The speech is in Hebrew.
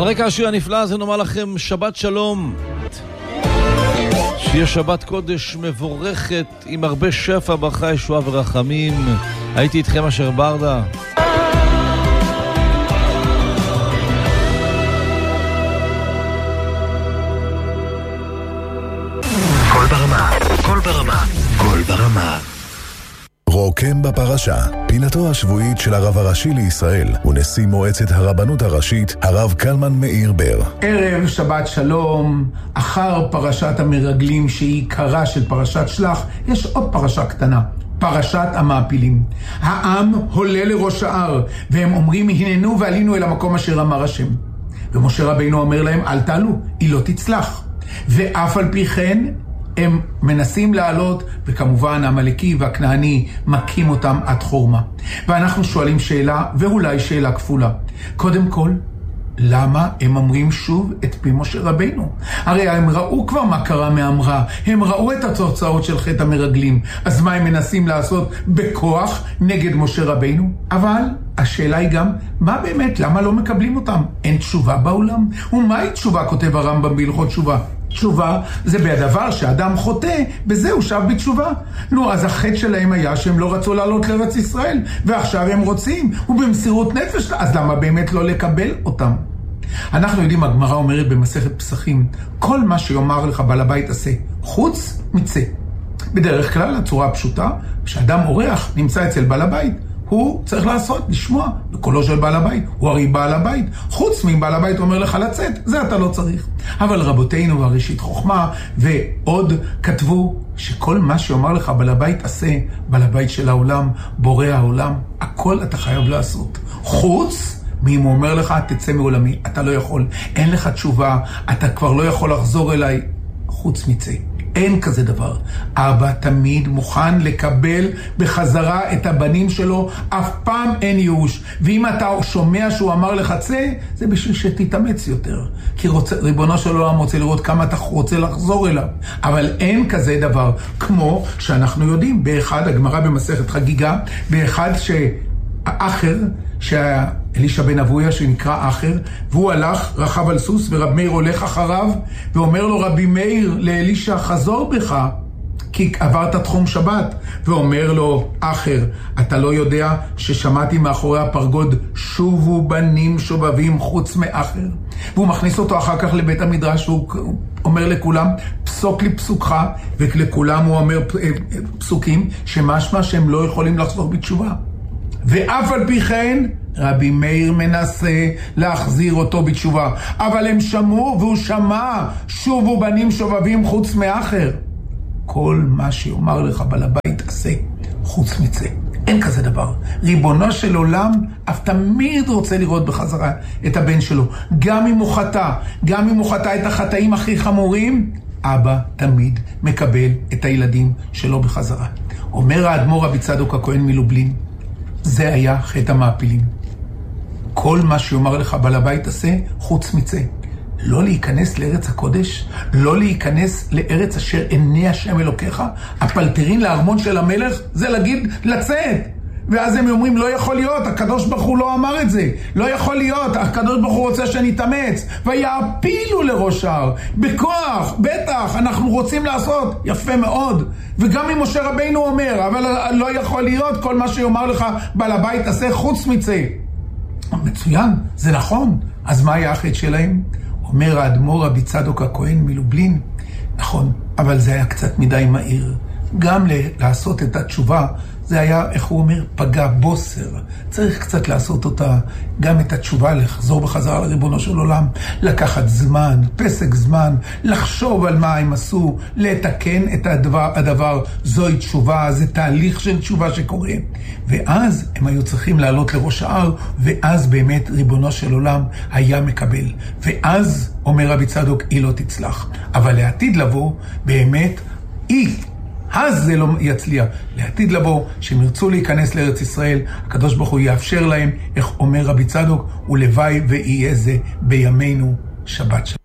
על רקע השיר הנפלא הזה נאמר לכם שבת שלום, שיהיה שבת קודש מבורכת עם הרבה שפע, ברכה, ישועה ורחמים. הייתי איתכם אשר ברדה. כל ברמה, כל ברמה, כל ברמה. רוקם בפרשה, פינתו השבועית של הרב הראשי לישראל ונשיא מועצת הרבנות הראשית, הרב קלמן מאיר בר. ערב שבת שלום, אחר פרשת המרגלים שהיא עיקרה של פרשת שלח, יש עוד פרשה קטנה, פרשת המעפילים. העם עולה לראש ההר, והם אומרים הננו ועלינו אל המקום אשר אמר השם. ומשה רבינו אומר להם אל תעלו, היא לא תצלח. ואף על פי כן הם מנסים לעלות, וכמובן המלאקי והכנעני מכים אותם עד חורמה. ואנחנו שואלים שאלה, ואולי שאלה כפולה. קודם כל, למה הם אומרים שוב את פי משה רבינו? הרי הם ראו כבר מה קרה מהמראה, הם ראו את התוצאות של חטא המרגלים, אז מה הם מנסים לעשות בכוח נגד משה רבינו? אבל השאלה היא גם, מה באמת, למה לא מקבלים אותם? אין תשובה בעולם? ומהי תשובה, כותב הרמב"ם בהלכות תשובה? תשובה זה בדבר שאדם חוטא, בזה הוא שב בתשובה. נו, אז החטא שלהם היה שהם לא רצו לעלות לארץ ישראל, ועכשיו הם רוצים, ובמסירות נפש, אז למה באמת לא לקבל אותם? אנחנו יודעים, הגמרא אומרת במסכת פסחים, כל מה שיאמר לך בעל הבית עשה, חוץ מצא. בדרך כלל, הצורה הפשוטה, כשאדם אורח נמצא אצל בעל הבית, הוא צריך לעשות, לשמוע בקולו של בעל הבית, הוא הרי בעל הבית. חוץ מבעל הבית אומר לך לצאת, זה אתה לא צריך. אבל רבותינו והראשית חוכמה ועוד כתבו שכל מה שאומר לך בעל הבית עשה, בעל הבית של העולם, בורא העולם, הכל אתה חייב לעשות. חוץ מאם הוא אומר לך תצא מעולמי, אתה לא יכול, אין לך תשובה, אתה כבר לא יכול לחזור אליי, חוץ מצא. אין כזה דבר. אבא תמיד מוכן לקבל בחזרה את הבנים שלו, אף פעם אין ייאוש. ואם אתה שומע שהוא אמר לך צא, זה בשביל שתתאמץ יותר. כי ריבונו של עולם רוצה לראות כמה אתה רוצה לחזור אליו. אבל אין כזה דבר. כמו שאנחנו יודעים, באחד, הגמרא במסכת חגיגה, באחד שהאחר, שאלישע בן אבויה שנקרא אחר, והוא הלך, רכב על סוס, ורב מאיר הולך אחריו, ואומר לו רבי מאיר לאלישע, חזור בך, כי עברת תחום שבת. ואומר לו אחר, אתה לא יודע ששמעתי מאחורי הפרגוד, שובו בנים שובבים חוץ מאחר. והוא מכניס אותו אחר כך לבית המדרש, והוא אומר לכולם, פסוק לי פסוקך, ולכולם הוא אומר פסוקים, שמשמע שהם לא יכולים לחזור בתשובה. ואף על פי כן, רבי מאיר מנסה להחזיר אותו בתשובה. אבל הם שמעו, והוא שמע, שובו בנים שובבים חוץ מאחר. כל מה שיאמר לך בעל הבית עשה, חוץ מצא. אין כזה דבר. ריבונו של עולם אף תמיד רוצה לראות בחזרה את הבן שלו. גם אם הוא חטא, גם אם הוא חטא את החטאים הכי חמורים, אבא תמיד מקבל את הילדים שלו בחזרה. אומר האדמו"ר רבי צדוק הכהן מלובלין, זה היה חטא המעפילים. כל מה שיאמר לך בעל הבית עשה, חוץ מצא. לא להיכנס לארץ הקודש, לא להיכנס לארץ אשר עיני השם אלוקיך, הפלטרין לארמון של המלך, זה להגיד לצאת. ואז הם אומרים, לא יכול להיות, הקדוש ברוך הוא לא אמר את זה. לא יכול להיות, הקדוש ברוך הוא רוצה שנתאמץ. ויעפילו לראש ההר, בכוח, בטח, אנחנו רוצים לעשות. יפה מאוד. וגם אם משה רבינו אומר, אבל לא יכול להיות, כל מה שיאמר לך בעל הבית עשה חוץ מצא. מצוין, זה נכון. אז מה היה החטא שלהם? אומר האדמו"ר רבי צדוק הכהן מלובלין, נכון, אבל זה היה קצת מדי מהיר. גם לעשות את התשובה, זה היה, איך הוא אומר, פגע בוסר. צריך קצת לעשות אותה, גם את התשובה, לחזור בחזרה לריבונו של עולם, לקחת זמן, פסק זמן, לחשוב על מה הם עשו, לתקן את הדבר, זוהי תשובה, זה תהליך של תשובה שקורה. ואז הם היו צריכים לעלות לראש ההר, ואז באמת ריבונו של עולם היה מקבל. ואז, אומר רבי צדוק, היא לא תצלח. אבל לעתיד לבוא, באמת, אז זה לא יצליח. לעתיד לבוא, שהם ירצו להיכנס לארץ ישראל, הקדוש ברוך הוא יאפשר להם, איך אומר רבי צדוק, ולוואי ויהיה זה בימינו שבת שלום.